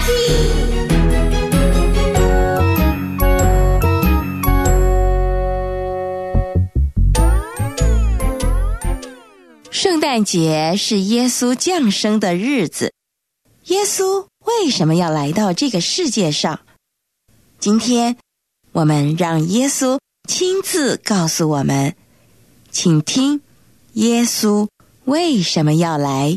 圣诞节是耶稣降生的日子，耶稣为什么要来到这个世界上？今天我们让耶稣亲自告诉我们，请听耶稣为什么要来。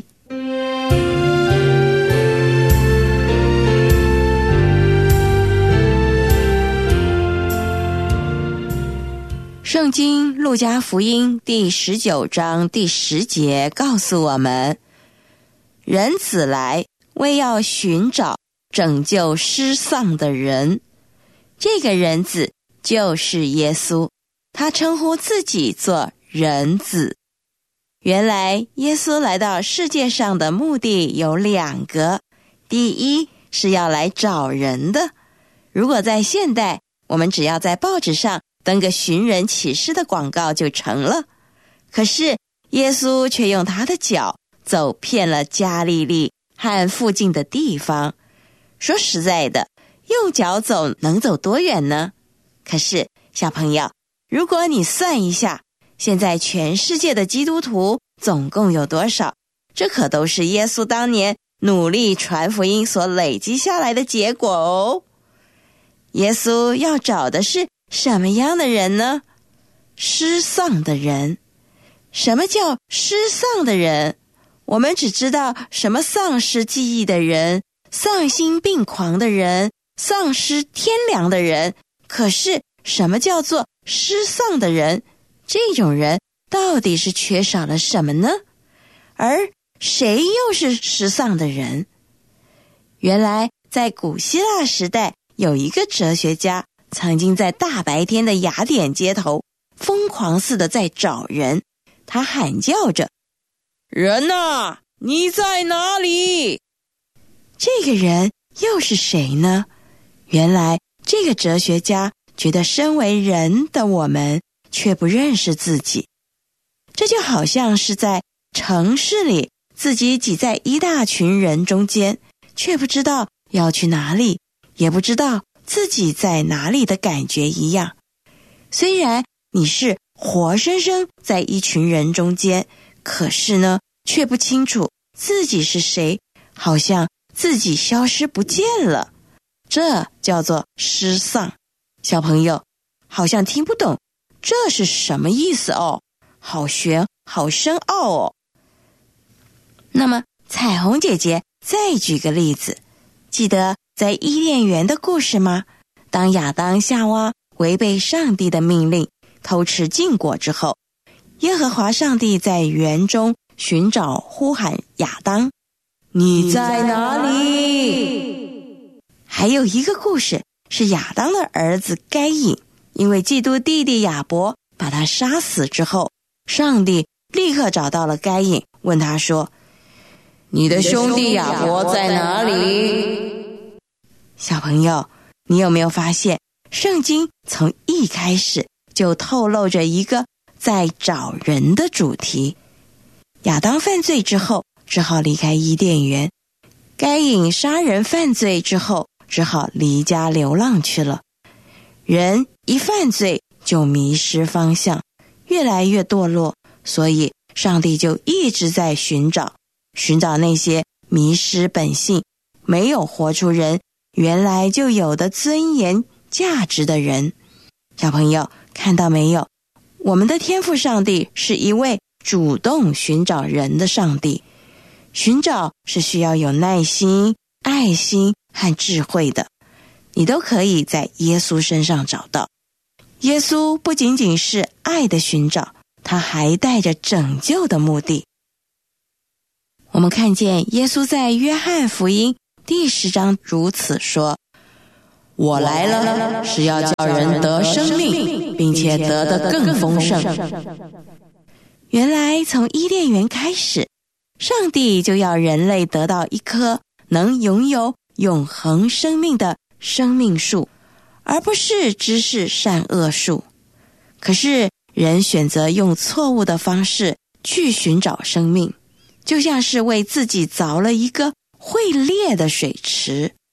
圣经路加福音第19章第10节告诉我们，人子来为要寻找拯救失丧的人。这个人子就是耶稣，他称呼自己做人子。原来耶稣来到世界上的目的有2个，第一是要来找人的。如果在现代，我们只要在报纸上登个寻人启事的广告就成了。可是耶稣却用他的脚走遍了加利利和附近的地方。说实在的，用脚走能走多远呢？可是小朋友，如果你算一下，现在全世界的基督徒总共有多少？这可都是耶稣当年努力传福音所累积下来的结果哦。耶稣要找的是什么样的人呢？失丧的人。什么叫失丧的人？我们只知道什么丧失记忆的人，丧心病狂的人，丧失天良的人。可是什么叫做失丧的人？这种人到底是缺少了什么呢？而谁又是失丧的人？原来在古希腊时代，有一个哲学家曾经在大白天的雅典街头疯狂似的在找人，他喊叫着：人啊，你在哪里？这个人又是谁呢？原来这个哲学家觉得身为人的我们却不认识自己，这就好像是在城市里自己挤在一大群人中间，却不知道要去哪里，也不知道自己在哪里的感觉一样。虽然你是活生生在一群人中间，可是呢，却不清楚自己是谁，好像自己消失不见了。这叫做失丧。小朋友好像听不懂这是什么意思哦，好玄好深奥哦。那么彩虹姐姐再举个例子，记得在伊甸园的故事吗？当亚当夏娃违背上帝的命令，偷吃禁果之后，耶和华上帝在园中寻找呼喊亚当，你在哪里？还有一个故事是亚当的儿子该隐，因为嫉妒弟弟亚伯，把他杀死之后，上帝立刻找到了该隐，问他说，你的兄弟亚伯在哪里？小朋友，你有没有发现圣经从一开始就透露着一个在找人的主题？亚当犯罪之后只好离开伊甸园，该隐杀人犯罪之后只好离家流浪去了。人一犯罪就迷失方向，越来越堕落，所以上帝就一直在寻找那些迷失本性，没有活出人原来就有的尊严价值的人。小朋友看到没有？我们的天父上帝是一位主动寻找人的上帝。寻找是需要有耐心、爱心和智慧的，你都可以在耶稣身上找到。耶稣不仅仅是爱的寻找，他还带着拯救的目的。我们看见耶稣在约翰福音第10章如此说，我来了是要叫人得生命，并且得得更丰盛。原来从伊甸园开始，上帝就要人类得到一棵能拥有永恒生命的生命树，而不是知识善恶树。可是人选择用错误的方式去寻找生命，就像是为自己凿了一个会裂的水池，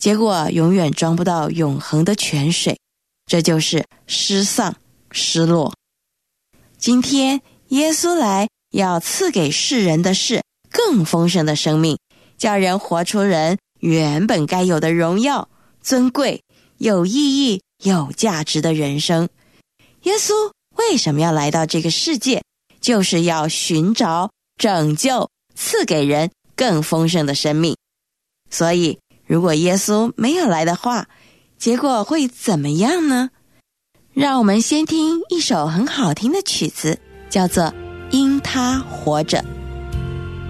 结果永远装不到永恒的泉水，这就是失丧失落。今天耶稣来要赐给世人的是更丰盛的生命，叫人活出人原本该有的荣耀、尊贵、有意义、有价值的人生。耶稣为什么要来到这个世界？就是要寻找、拯救、赐给人更丰盛的生命。所以如果耶稣没有来的话，结果会怎么样呢？让我们先听一首很好听的曲子，叫做《因他活着》。